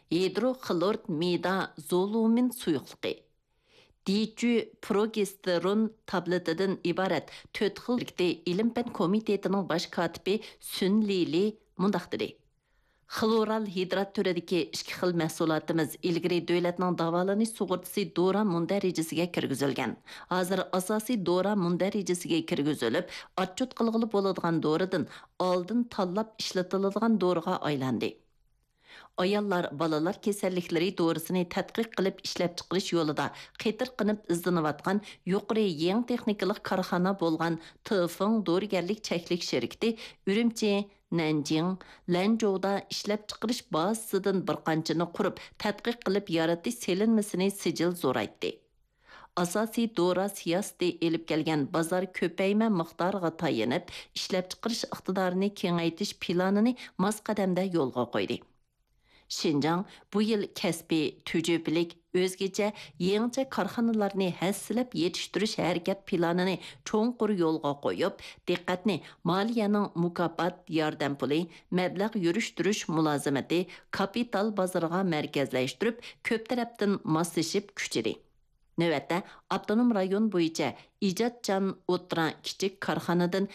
Gidroxlord meda zolumin suyuqlığı. Dichu progesteron tabletidan ibarat 4 xil ilim-fan komitetining bosh kotibi Sun Lili mundaq dedi. Xloral hidrat türidagi 2 xil mahsulotimiz ilgari davlatning davolanish sug'urtasi dora mundarajasiga kirgizilgan. Hozir asosiy dora mundarajasiga kirgizilib, atchut qilg'ili bo'ladigan doridan oldin tanlab ishlatiladigan doriga aylandi. Ayollar balalar kasalliklari dorisini tadqiq qilib ishlab chiqarish yo'lida qitirqinib izlanayotgan yuqori yeng texnikalik korxona bo'lgan Tfeng dorigarlik cheklik sherikti Urumchi, Nanjing, Lanzhouda ishlab chiqarish bazasidan bir qanchani qurib tadqiq qilib yaratish selinmasini sijil zo'raytdi. Asosiy dora siyosati elib kelgan bozor ko'payma miqdoriga tayinib ishlab chiqarish iqtidorini kengaytirish planini mos qadamda yo'lga qo'ydi. Şinjan bu yıl kəsbi, tücübülük, özgece yenice karxanalarını həssilab yetiştiriş hərəkət planını çoğunqur yolğa qoyub, diqqətni maliyanın mükafat, yardım pulu, məbləğ yürüştürüş mülazimeti, kapital bazarıga mərkəzləşdirib, köp tərəfdən maslaşıb küçüri. Növətdə, Abdunum rayon boyunca icatcan oturan kiçik karxanadan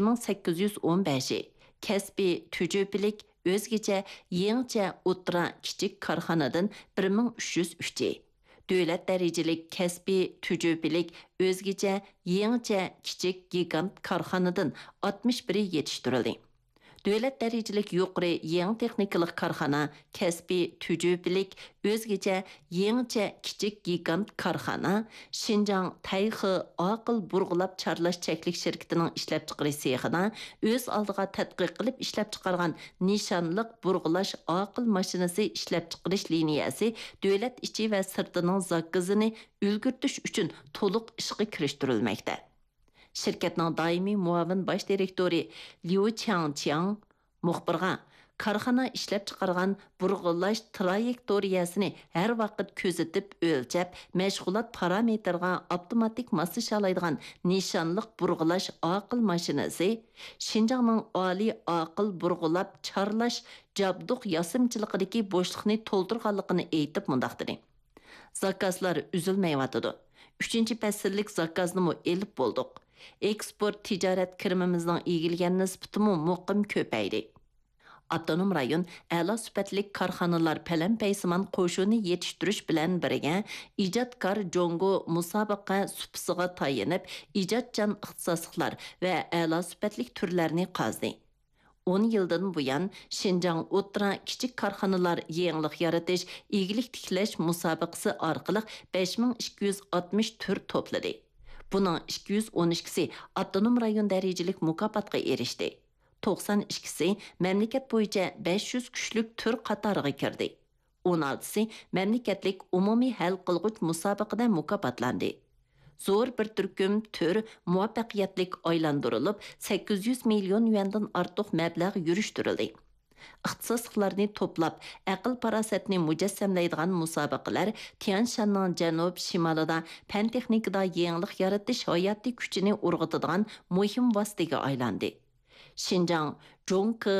2815'i, kəsbi, tücübülük, özgece yenice oturan kiçik karxanadan 1303'i. Dövlət dərəcəlik kəsbi tücübülük özgece yenice kiçik gigant karxanadan 61'i yetiştirildi. Dövlət dərəcəlik yuqori yeni texnikалық karxana kəsbi tücübülük özgece yenice kiçik gigant karxana Şinjan Tayxı aqıl burğulab çarlaş çəklik şirkətinin işləb çıxarış sexina öz aldığa tədqiq qılıb işləb çıxarğan nişanlıq burğulaş aqıl maşinası işləb çıxarış liniyası dövlət içi və sırtının zaqqızını ülgürtüş üçün toluq işqi kirişdirilməkdə. Şirketning daimi muavin baş direktori Liu Changqiang muxbirga karxana ishlab chiqargan burg'ulash trayektoriyasini har vaqt ko'zitib o'lchab, mashg'ulot parametrga avtomatik moslashalaydigan nishonliq burg'ulash aql mashinasi Şinjanning oliy aql burg'ulab charlash jabduq yosimchiligidagi bo'shliqni to'ldirganligini aytib mundaq dedi. Zakazlar uzilmayotidi. 3-fasllik zakazni elib bo'ldik. Eksport ticaret kirimimizning egilgan nisbatimi muqim ko'paydi. Abdunum rayon a'lo sifatli korxonalar palam-paysimon qo'shuni yetishtirish bilan birga ijodkor jongo musobaqa supsiga tayinib ijodchan ixtisosliklar va a'lo sifatli turlarni qazdi. 10 yıldan buyan Şinjan o'tira kichik korxonalar yangilik yaratish, egilik tiklash musobaqasi orqali 5260 tur to'pladi. Buning 212si Abdunum rayon darajalik mukofotga erishdi. 92si mamlakat bo'yicha 500 kuchlik tur qatoriga kirdi. 16si mamlakatlik umumiy hal qilg'uch musobaqada mukofotlandi. Zo'r bir turkum tur muvaffaqiyatlik aylantirilib 800 million yuandan ortiq mablag' yurishtirildi. ixtisosliklarni to'plab, aql parosatni mujassamlaydigan musobaqalar Tianshanning janub shimolida fan texnikada yangilik yaratish hayotiy kuchini urg'itadigan muhim vositaga aylandi. Şinjan Zhongke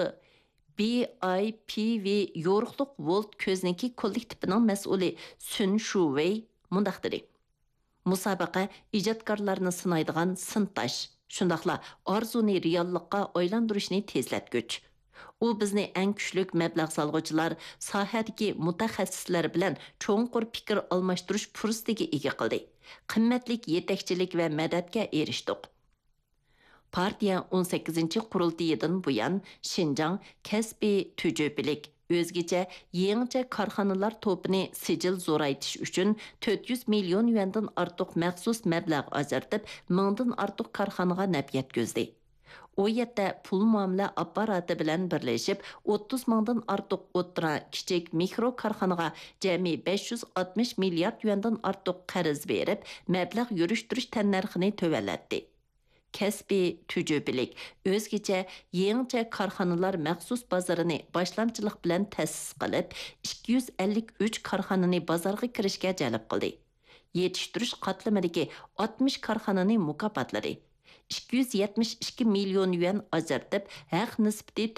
BIPV yo'riqliq volt ko'zniki kollektivining mas'uli Sun Shuwei mundaq dedi. Musobaqa ijodkorlarni sinaydigan sintash, shundaqla orzuni reallikqa aylantirishni tezlatgich. U bizni eng kuchlik mablag' solg'uvchilar, sohadagi mutaxassislar bilan cho'nqur fikr almashtirish fursatiga ega qildi. Qimmatlik yetakchilik va madadga erishdik. Partiya 18-qurultiyidan buyan Şinjan kasbiy tücübülük, özgece yenice karxanalar topini sicil zo'raytish uchun 400 million yuandan ortiq maxsus mablag' ajratib, 1000dan ortiq karxanaga naf yetkazdi. O yerda pul muomala apparati bilan birlashib 30 mingdan ortiq o'tira kichik mikro karxanaga jami 560 milliard yuandan ortiq qarz berib, mablag' yurishtirish tannarxini to'vallatdi. Kasbiy tücübülük, özgece yenice karxanalar maxsus bazarini başlamchilik bilan ta'sis qilib, 253 karxanani bozorga kirishga jalb qildi. Yetishtirish qatlamidagi 60 karxanani mukofotladi. 272 million yuan ajratib, haq nisbati